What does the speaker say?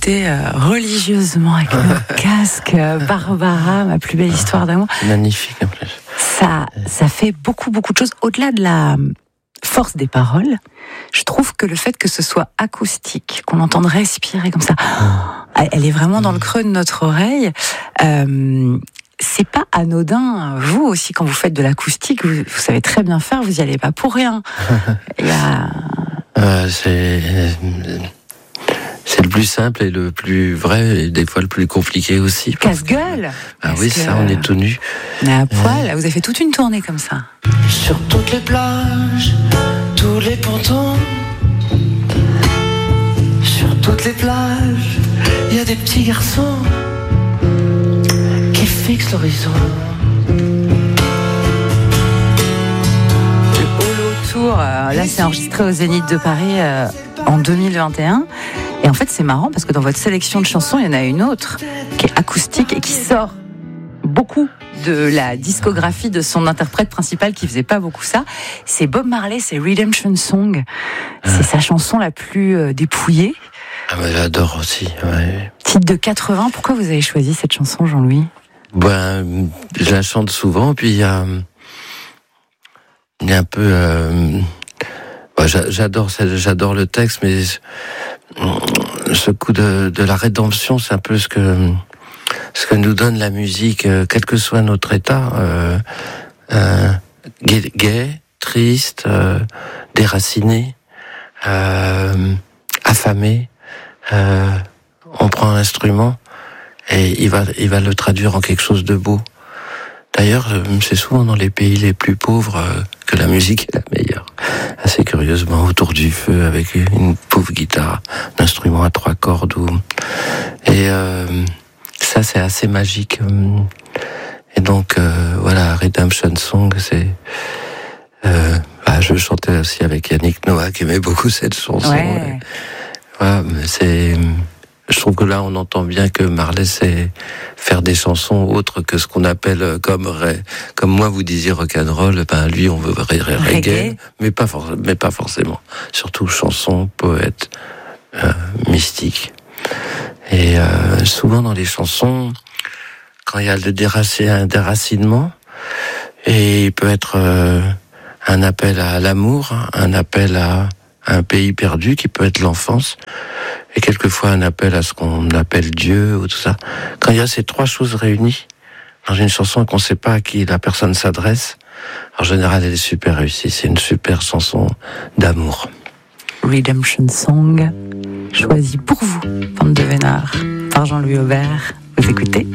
écouter religieusement avec le casque Barbara, ma plus belle histoire d'amour. C'est magnifique en plus. Ça fait beaucoup de choses. Au-delà de la force des paroles, je trouve que le fait que ce soit acoustique, qu'on entende respirer comme ça, elle est vraiment dans le creux de notre oreille. C'est pas anodin. Vous aussi, quand vous faites de l'acoustique, vous savez très bien faire, vous y allez pas pour rien. C'est le plus simple et le plus vrai, et des fois le plus compliqué aussi. Casse-gueule. Ah oui, ça, on est tout nu. On est à poil. Vous avez fait toute une tournée comme ça. Sur toutes les plages, tous les pontons. Sur toutes les plages, il y a des petits garçons qui fixent l'horizon. Tour, là c'est enregistré au Zénith de Paris en 2021 et en fait c'est marrant parce que dans votre sélection de chansons il y en a une autre qui est acoustique et qui sort beaucoup de la discographie de son interprète principal qui faisait pas beaucoup ça, c'est Bob Marley, c'est Redemption Song, c'est sa chanson la plus dépouillée. Ah mais j'adore aussi, ouais. Titre de 80, pourquoi vous avez choisi cette chanson Jean-Louis? Je la chante souvent, puis il y a un peu j'adore le texte, mais ce coup de la rédemption, c'est un peu ce que nous donne la musique, quel que soit notre état, gai, triste, déraciné, affamé. On prend un instrument et il va le traduire en quelque chose de beau. D'ailleurs, c'est souvent dans les pays les plus pauvres que la musique est la meilleure. Assez curieusement, autour du feu, avec une pauvre guitare, un instrument à 3 cordes. Et ça, c'est assez magique. Et donc, voilà, Redemption Song, c'est... je chantais aussi avec Yannick Noah, qui aimait beaucoup cette chanson. Ouais. Voilà, c'est... Je trouve que là, on entend bien que Marley sait faire des chansons autres que ce qu'on appelle comme moi vous disiez rock'n'roll. Lui, on veut reggae, mais pas forcément. Surtout chanson, poète, mystique. Et souvent dans les chansons, quand il y a un déracinement, et il peut être un appel à l'amour, un appel à un pays perdu qui peut être l'enfance, et quelquefois un appel à ce qu'on appelle Dieu ou tout ça. Quand il y a ces 3 choses réunies dans une chanson et qu'on ne sait pas à qui la personne s'adresse, en général elle est super réussie. C'est une super chanson d'amour. Redemption Song, choisi pour vous, Bande de Vénard, par Jean-Louis Aubert. Vous écoutez